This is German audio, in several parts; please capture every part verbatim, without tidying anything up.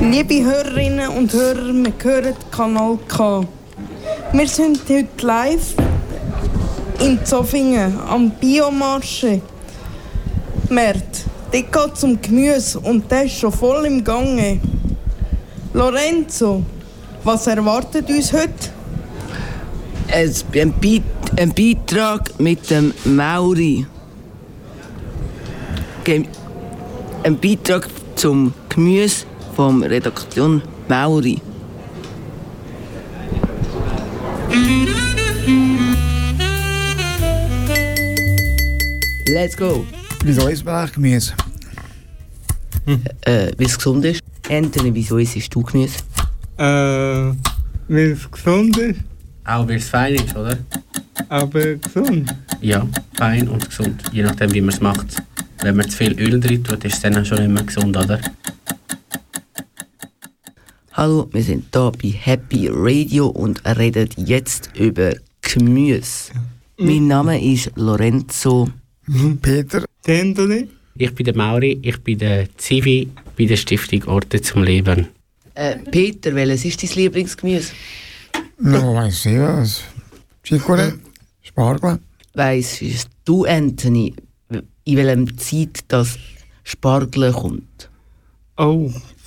Liebe Hörerinnen und Hörer, wir hören Kanal K. Wir sind heute live in Zofingen am Biomarché. Mert, dort geht es um Gemüse und das ist schon voll im Gange. Lorenzo, was erwartet uns heute? Es ein, Be- ein Beitrag mit dem Mauri. Ge- ein Beitrag zum Gemüse von Redaktion Mauri. Let's go! Wieso isst man eigentlich Gemüse? Hm. Äh, weil es gesund ist. Anthony, wieso isst du Gemüse? Äh, weil es gesund ist. Auch weil es fein ist, oder? Aber gesund. Ja, fein und gesund. Je nachdem, wie man es macht. Wenn man zu viel Öl drin tut, ist es dann schon nicht mehr gesund, oder? Hallo, wir sind hier bei Happy Radio und reden jetzt über Gemüse. Mhm. Mein Name ist Lorenzo. Mhm. Peter. Anthony. Ich bin der Mauri, ich bin der Zivi bei der Stiftung Orte zum Leben. Äh, Peter, welches ist dein Lieblingsgemüse? No, weiss ich was. Chicorée, Spargel. Weisst du, Anthony, in welcher Zeit das Spargel kommt? Oh.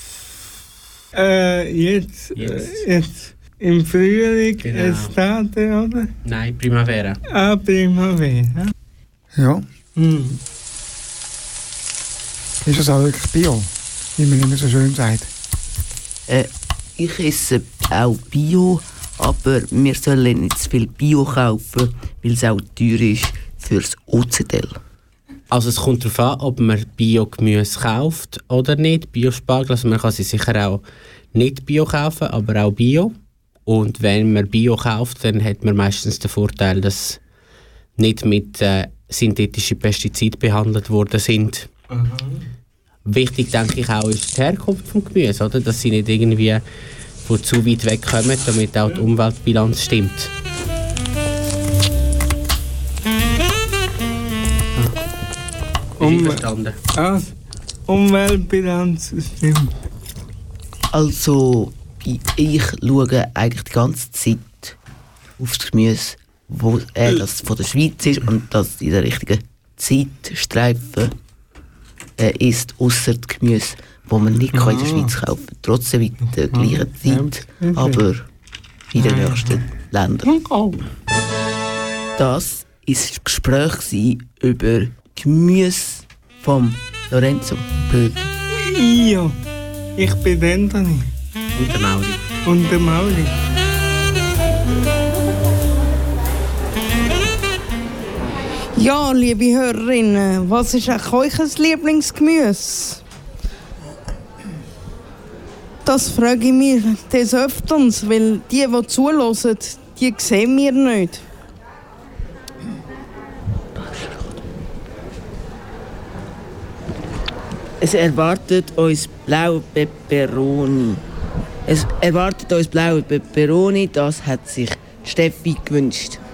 Äh, jetzt, Jetzt. Äh, jetzt im Frühling, Genau. Estate, oder? Nein, Primavera. Ah, Primavera. Ja. Hm. Ist das auch wirklich Bio? Wie man immer so schön sagt. Äh, ich esse auch Bio, aber wir sollen nicht zu viel Bio kaufen, weil es auch teuer ist fürs O C D L. Also es kommt darauf an, ob man Bio-Gemüse kauft oder nicht. Bio-Spargel, also man kann sie sicher auch nicht Bio kaufen, aber auch Bio. Und wenn man Bio kauft, dann hat man meistens den Vorteil, dass nicht mit äh, synthetischen Pestiziden behandelt worden sind. Mhm. Wichtig, denke ich, auch ist die Herkunft des Gemüse, oder? Dass sie nicht irgendwie von zu weit weg kommen, damit auch die Umweltbilanz stimmt. Einverstanden. Ah, Umweltbilanz stimmt. Also, ich schaue eigentlich die ganze Zeit auf das Gemüse, wo, äh, das von der Schweiz ist und das in der richtigen Zeitstreifen äh, ist, ausser das Gemüse, das man nicht ah. in der Schweiz kaufen kann. Trotzdem in der gleichen Zeit, aber in den nächsten Ländern. Das war das Gespräch über Gemüse von Lorenzo. Ja, ich bin Anthony. Und der Mauri. Und der Mauri. Ja, liebe Hörerinnen, was ist eigentlich euer Lieblingsgemüse? Das frage ich mich des Öfters, weil die, die zuhören, die sehen wir nicht. Es erwartet uns blaue Peperoni. Es erwartet uns blaue Peperoni, das hat sich Steffi gewünscht.